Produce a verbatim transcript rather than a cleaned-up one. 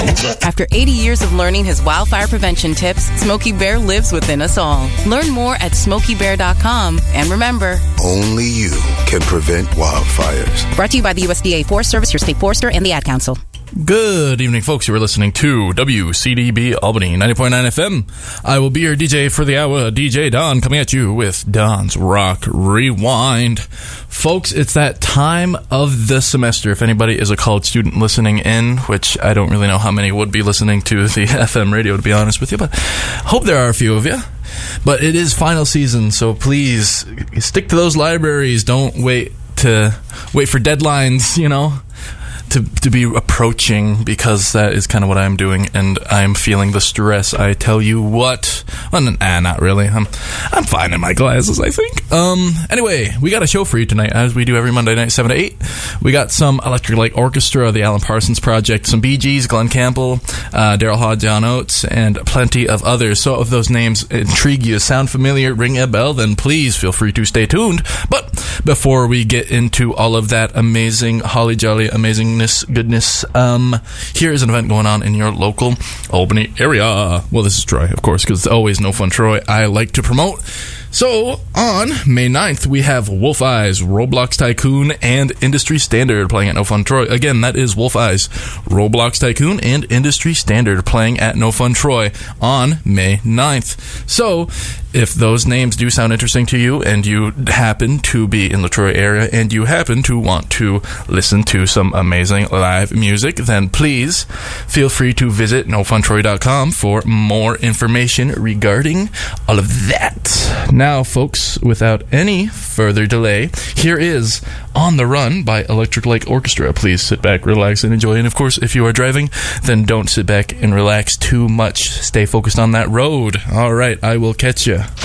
After eighty years of learning his wildfire prevention tips, Smokey Bear lives within us all. Learn more at smokey bear dot com. And remember, only you can prevent wildfires. Brought to you by the U S D A Forest Service, your state forester, and the Ad Council. Good evening, folks. You are listening to W C D B Albany, ninety point nine F M. I will be your D J for the hour, D J Don, coming at you with Don's Rock Rewind. Folks, it's that time of the semester. If anybody is a college student listening in, which I don't really know how many would be listening to the F M radio, to be honest with you, but hope there are a few of you. But it is final season, so please stick to those libraries. Don't wait to wait for deadlines, you know. To, to be approaching, because that is kind of what I'm doing, and I'm feeling the stress. I tell you what. Well, nah, not really. I'm I'm fine in my classes, I think. Um. Anyway, we got a show for you tonight, as we do every Monday night, seven to eight. We got some Electric Light Orchestra, the Alan Parsons Project, some Bee Gees, Glenn Campbell, uh, Daryl Hall, John Oates, and plenty of others. So if those names intrigue you, sound familiar, ring a bell, then please feel free to stay tuned. But before we get into all of that amazing, holly jolly, amazing goodness, um, here is an event going on in your local Albany area. Well, this is Troy, of course, because it's always No Fun Troy I like to promote. So, on May ninth, we have Wolf Eyes, Roblox Tycoon, and Industry Standard playing at No Fun Troy. Again, that is Wolf Eyes, Roblox Tycoon, and Industry Standard playing at No Fun Troy on May ninth. So, if those names do sound interesting to you, and you happen to be in the Troy area, and you happen to want to listen to some amazing live music, then please feel free to visit no fun troy dot com for more information regarding all of that. Now, folks, without any further delay, here is On the Run by Electric Light Orchestra. Please sit back, relax, and enjoy. And, of course, if you are driving, then don't sit back and relax too much. Stay focused on that road. All right, I will catch you.